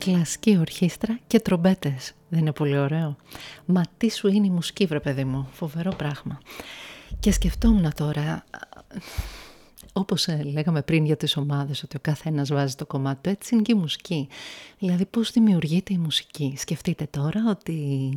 κλασική ορχήστρα και τρομπέτες. Δεν είναι πολύ ωραίο? Μα τι σου είναι η μουσική, βρε παιδί μου, φοβερό πράγμα. Και σκεφτόμουν τώρα, όπως λέγαμε πριν για τις ομάδες, ότι ο καθένας βάζει το κομμάτι του, έτσι είναι και η μουσική. Δηλαδή πώς δημιουργείται η μουσική. Σκεφτείτε τώρα ότι,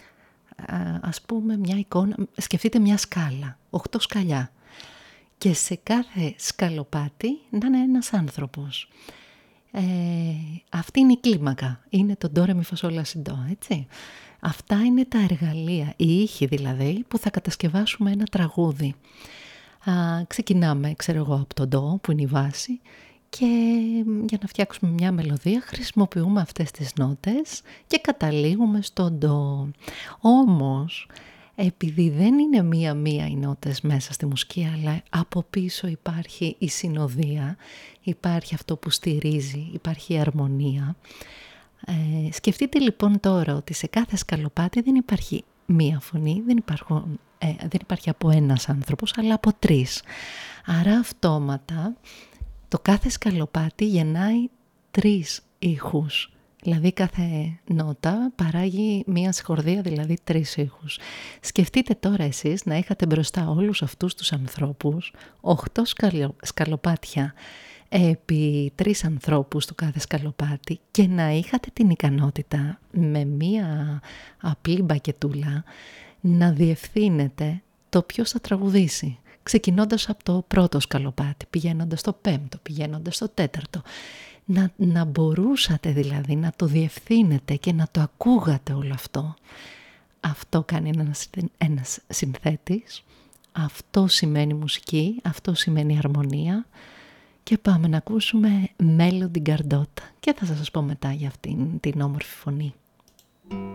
ας πούμε, μια εικόνα, σκεφτείτε μια σκάλα, 8 σκαλιά. Και σε κάθε σκαλοπάτι να είναι ένας άνθρωπος. Αυτή είναι η κλίμακα, είναι το ντο ρε μι φα σολ λα σι ντο, έτσι. Αυτά είναι τα εργαλεία, οι ήχοι δηλαδή που θα κατασκευάσουμε ένα τραγούδι. Ξεκινάμε, ξέρω εγώ, από το ντο που είναι η βάση και για να φτιάξουμε μια μελωδία χρησιμοποιούμε αυτές τις νότες και καταλήγουμε στο ντο. Όμως, επειδή δεν είναι μία-μία οι νότες μέσα στη μουσική, αλλά από πίσω υπάρχει η συνοδεία, υπάρχει αυτό που στηρίζει, υπάρχει η αρμονία. Σκεφτείτε λοιπόν τώρα ότι σε κάθε σκαλοπάτι δεν υπάρχει μία φωνή, δεν υπάρχει από ένας άνθρωπος, αλλά από 3. Άρα αυτόματα το κάθε σκαλοπάτι γεννάει 3 ήχους. Δηλαδή κάθε νότα παράγει μία σχορδία, δηλαδή 3 ήχους. Σκεφτείτε τώρα εσείς να είχατε μπροστά όλους αυτούς τους ανθρώπους, 8 σκαλοπάτια επί 3 ανθρώπους το κάθε σκαλοπάτι και να είχατε την ικανότητα με μία απλή μπακετούλα να διευθύνετε το ποιος θα τραγουδήσει. Ξεκινώντας από το πρώτο σκαλοπάτι, πηγαίνοντας στο 5ο, πηγαίνοντας στο 4ο. Να μπορούσατε δηλαδή να το διευθύνετε και να το ακούγατε όλο αυτό. Αυτό κάνει ένας συνθέτης, αυτό σημαίνει μουσική, αυτό σημαίνει αρμονία και πάμε να ακούσουμε Melody Gardot και θα σας πω μετά για αυτήν την όμορφη φωνή.